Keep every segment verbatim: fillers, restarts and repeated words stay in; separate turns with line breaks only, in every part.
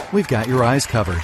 we've got your eyes covered.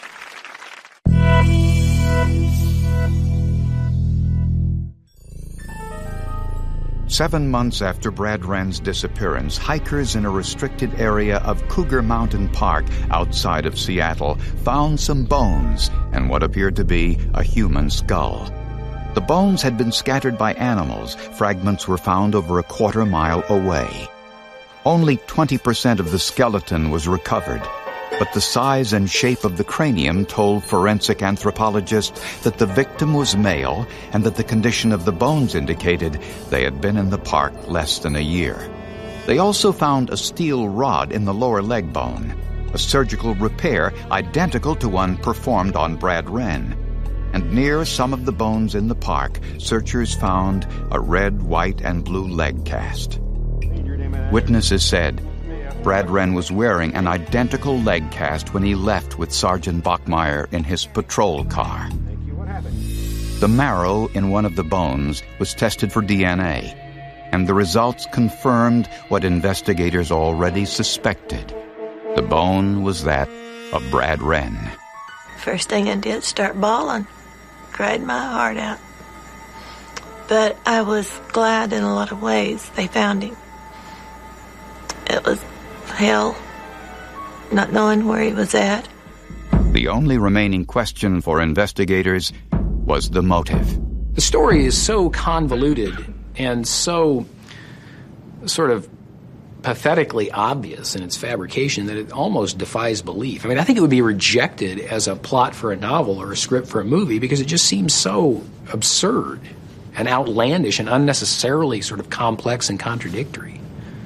Seven months after Brad Wren's disappearance, hikers in a restricted area of Cougar Mountain Park outside of Seattle found some bones and what appeared to be a human skull. The bones had been scattered by animals. Fragments were found over a quarter mile away. Only twenty percent of the skeleton was recovered, but the size and shape of the cranium told forensic anthropologists that the victim was male and that the condition of the bones indicated they had been in the park less than a year. They also found a steel rod in the lower leg bone, a surgical repair identical to one performed on Brad Wren. And near some of the bones in the park, searchers found a red, white, and blue leg cast. Witnesses said Brad Wren was wearing an identical leg cast when he left with Sergeant Bachmeier in his patrol car. The marrow in one of the bones was tested for D N A, and the results confirmed what investigators already suspected. The bone was that of Brad Wren.
First thing I did, start bawling. Cried my heart out. But I was glad in a lot of ways they found him. It was hell, not knowing where he was at.
The only remaining question for investigators was the motive.
The story is so convoluted and so sort of pathetically obvious in its fabrication that it almost defies belief. I mean, I think it would be rejected as a plot for a novel or a script for a movie because it just seems so absurd and outlandish and unnecessarily sort of complex and contradictory.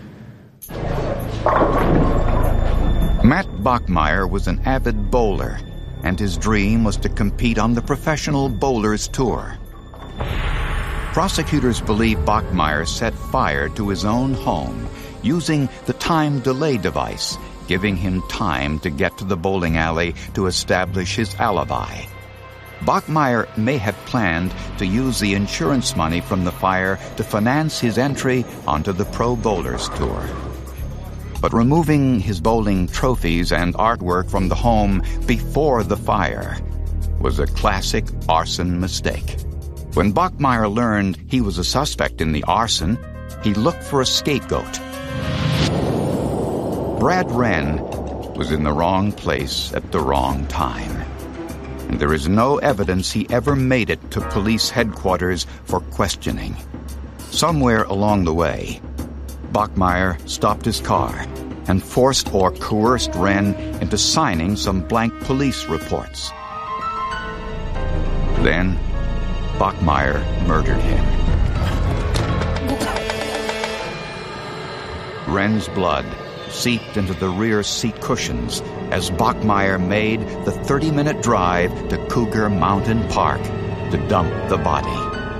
Matt Bachmeier was an avid bowler, and his dream was to compete on the Professional Bowlers Tour. Prosecutors believe Bachmeier set fire to his own home using the time delay device, giving him time to get to the bowling alley to establish his alibi. Bachmeier may have planned to use the insurance money from the fire to finance his entry onto the Pro Bowlers Tour. But removing his bowling trophies and artwork from the home before the fire was a classic arson mistake. When Bachmeier learned he was a suspect in the arson, he looked for a scapegoat. Brad Wren was in the wrong place at the wrong time, and there is no evidence he ever made it to police headquarters for questioning. Somewhere along the way, Bachmeier stopped his car and forced or coerced Wren into signing some blank police reports. Then, Bachmeier murdered him. Wren's blood seeped into the rear seat cushions as Bachmeier made the thirty-minute drive to Cougar Mountain Park to dump the body.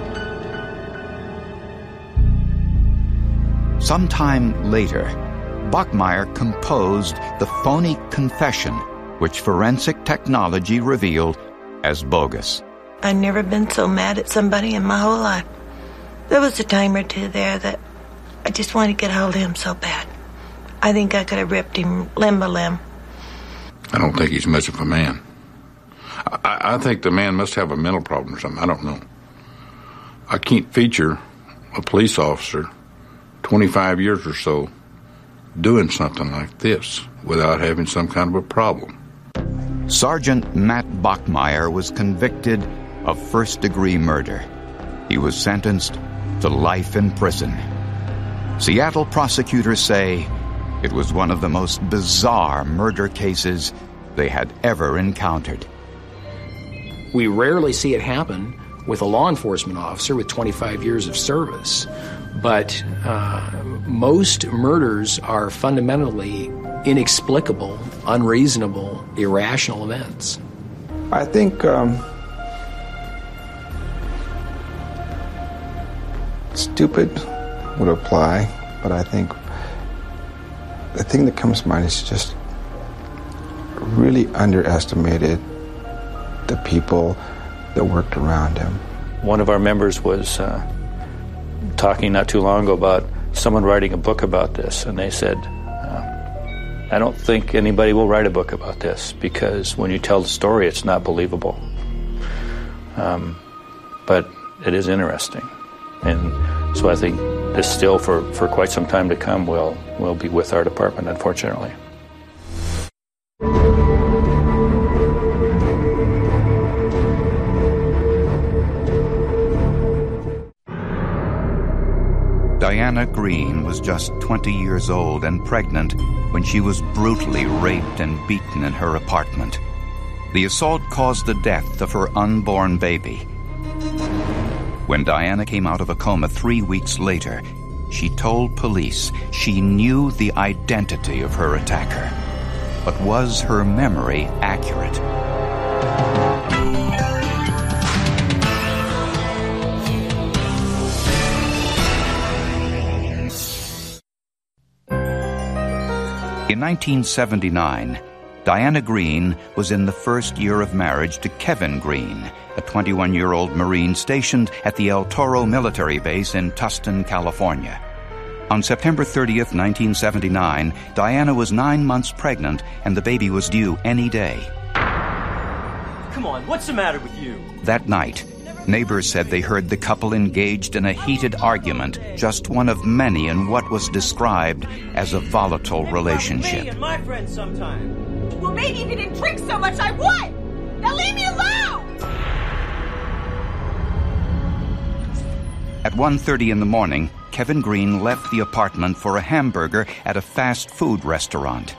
Sometime later, Bachmeier composed the phony confession, which forensic technology revealed as bogus.
I'd never been so mad at somebody in my whole life. There was a time or two there that I just wanted to get hold of him so bad. I think I could have ripped him limb by limb.
I don't think he's much of a man. I, I think the man must have a mental problem or something. I don't know. I can't feature a police officer twenty-five years or so doing something like this without having some kind of a problem.
Sergeant Matt Bachmeier was convicted of first-degree murder. He was sentenced to life in prison. Seattle prosecutors say it was one of the most bizarre murder cases they had ever encountered.
We rarely see it happen with a law enforcement officer with twenty-five years of service. But uh, most murders are fundamentally inexplicable, unreasonable, irrational events.
I think um, stupid would apply, but I think the thing that comes to mind is just really underestimated the people that worked around him.
One of our members was uh, talking not too long ago about someone writing a book about this, and they said, uh, I don't think anybody will write a book about this because when you tell the story, it's not believable. Um, but it is interesting. And so I think this still, for, for quite some time to come, will, will be with our department, unfortunately.
Diana Green was just twenty years old and pregnant when she was brutally raped and beaten in her apartment. The assault caused the death of her unborn baby. When Diana came out of a coma three weeks later, she told police she knew the identity of her attacker. But was her memory accurate? In nineteen seventy-nine, Diana Green was in the first year of marriage to Kevin Green, a twenty-one-year-old Marine stationed at the El Toro military base in Tustin, California. On September thirtieth, nineteen seventy-nine, Diana was nine months pregnant and the baby was due any day.
Come on, what's the matter with you?
That night, neighbors said they heard the couple engaged in a heated argument, just one of many in what was described as a volatile relationship.
Me and my friends sometime.
Well, maybe if you didn't drink so much, I would. Now leave me alone.
At one thirty in the morning, Kevin Green left the apartment for a hamburger at a fast food restaurant.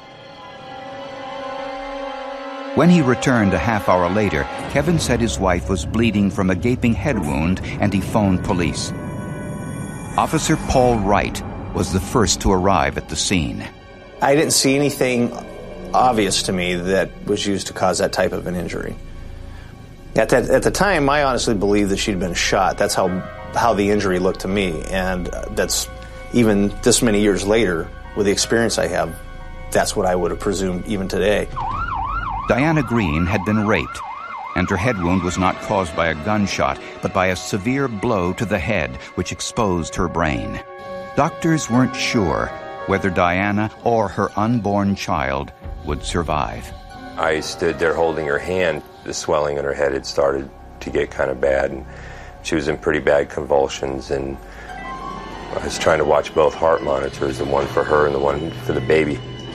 When he returned a half hour later, Kevin said his wife was bleeding from a gaping head wound and he phoned police. Officer Paul Wright was the first to arrive at the scene.
I didn't see anything obvious to me that was used to cause that type of an injury. At, that, at the time, I honestly believed that she'd been shot. That's how, how the injury looked to me. And that's even this many years later, with the experience I have, that's what I would have presumed even today.
Diana Green had been raped, and her head wound was not caused by a gunshot, but by a severe blow to the head, which exposed her brain. Doctors weren't sure whether Diana or her unborn child would survive.
I stood there holding her hand. The swelling in her head had started to get kind of bad, and she was in pretty bad convulsions, and I was trying to watch both heart monitors, the one for her and the one for the baby.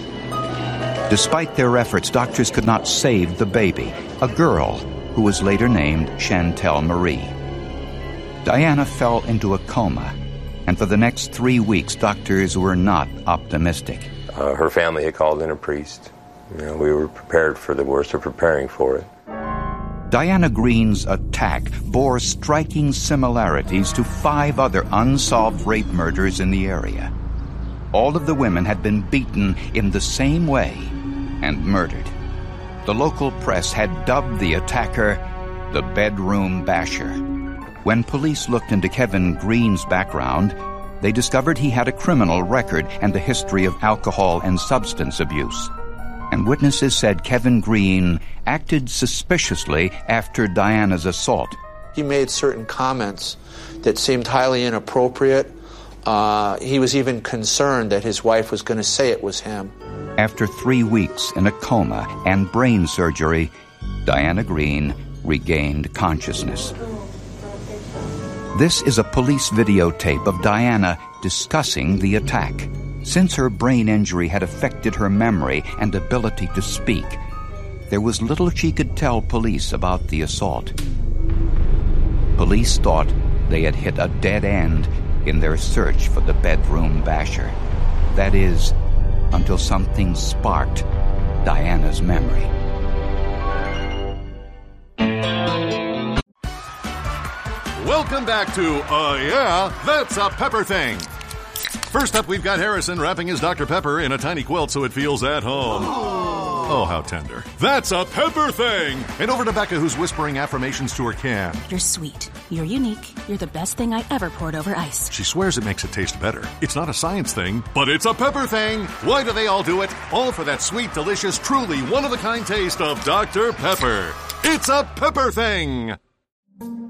Despite their efforts, doctors could not save the baby, a girl who was later named Chantel Marie. Diana fell into a coma, and for the next three weeks, doctors were not optimistic.
Uh, her family had called in a priest. You know, we were prepared for the worst, or preparing for it.
Diana Green's attack bore striking similarities to five other unsolved rape murders in the area. All of the women had been beaten in the same way and murdered. The local press had dubbed the attacker the bedroom basher. When police looked into Kevin Green's background, they discovered he had a criminal record and a history of alcohol and substance abuse. And witnesses said Kevin Green acted suspiciously after Diana's assault.
He made certain comments that seemed highly inappropriate. Uh, he was even concerned that his wife was going to say it was him.
After three weeks in a coma and brain surgery, Diana Green regained consciousness. This is a police videotape of Diana discussing the attack. Since her brain injury had affected her memory and ability to speak, there was little she could tell police about the assault. Police thought they had hit a dead end in their search for the bedroom basher. That is, until something sparked Diana's memory.
Welcome back to Uh Yeah, That's a Pepper Thing. First up, we've got Harrison wrapping his Doctor Pepper in a tiny quilt so it feels at home. Oh, how tender. That's a Pepper Thing! And over to Becca, who's whispering affirmations to her can.
You're sweet. You're unique. You're the best thing I ever poured over ice.
She swears it makes it taste better. It's not a science thing, but it's a Pepper Thing! Why do they all do it? All for that sweet, delicious, truly one-of-a-kind taste of Doctor Pepper. It's a Pepper Thing!